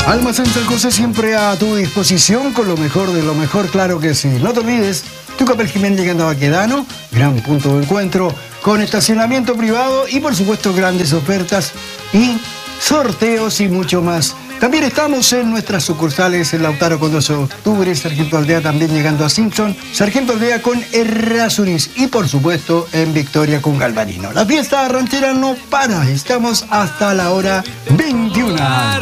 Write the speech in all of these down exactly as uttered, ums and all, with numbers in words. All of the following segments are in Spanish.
Almacén San José siempre a tu disposición con lo mejor de lo mejor, claro que sí. No te olvides, Tucapel Jiménez llegando a Baquedano, gran punto de encuentro con estacionamiento privado y por supuesto grandes ofertas y sorteos y mucho más. También estamos en nuestras sucursales en Lautaro con doce de octubre, Sargento Aldea también llegando a Simpson, Sargento Aldea con Errázuriz y por supuesto en Victoria con Galvarino. La fiesta ranchera no para, estamos hasta la hora veintiuna.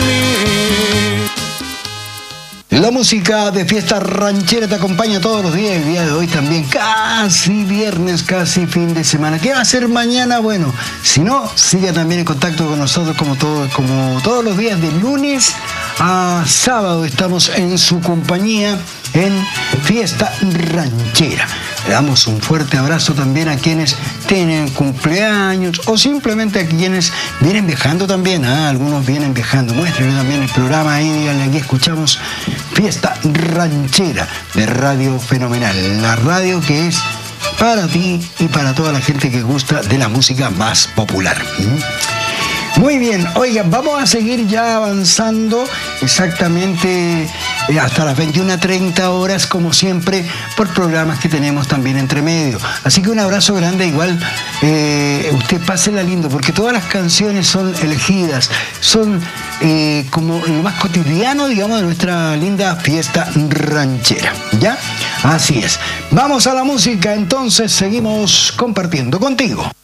La música de fiesta ranchera te acompaña todos los días, el día de hoy también, casi viernes, casi fin de semana. ¿Qué va a ser mañana? Bueno, si no, siga también en contacto con nosotros como, todo, como todos los días, de lunes a sábado. Estamos en su compañía en Fiesta Ranchera. Le damos un fuerte abrazo también a quienes tienen cumpleaños o simplemente a quienes vienen viajando también. Ah, algunos vienen viajando. Muéstrenle también el programa ahí, díganle, aquí escuchamos Fiesta Ranchera de Radio Fenomenal. La radio que es para ti y para toda la gente que gusta de la música más popular. ¿Mm? Muy bien, oigan, vamos a seguir ya avanzando exactamente hasta las veintiuna treinta horas, como siempre, por programas que tenemos también entre medio. Así que un abrazo grande, igual eh, usted pásela lindo, porque todas las canciones son elegidas, son eh, como lo más cotidiano, digamos, de nuestra linda fiesta ranchera, ¿ya? Así es. Vamos a la música, entonces seguimos compartiendo contigo.